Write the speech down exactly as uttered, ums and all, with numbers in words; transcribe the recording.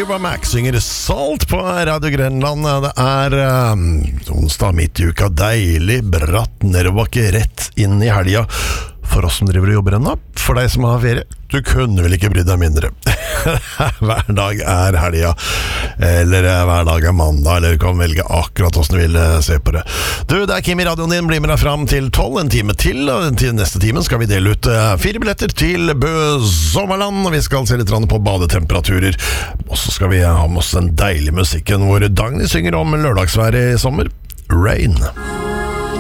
Fleetwood Mac synger Salt på Radio Grenland. Det er um, onsdag midt i uka, deilig, bratt nedoverbakke rett inn i helga. For oss som driver og jobber ennå, for deg som har ferie, du kunne vel ikke bry deg mindre. Hver dag er helga, eller hver dag er mandag, eller du kan velge akkurat hvordan du vil se på det. Du, det er Kim i radioen din, bli med deg fram til tolv, en time til, og til neste timen skal vi dele ut fire billetter til Bø Sommerland, og vi skal se litt på badetemperaturer, og så skal vi ha med oss den deilige musikken hvor Dagny synger om lørdagsværet i sommer, Rain.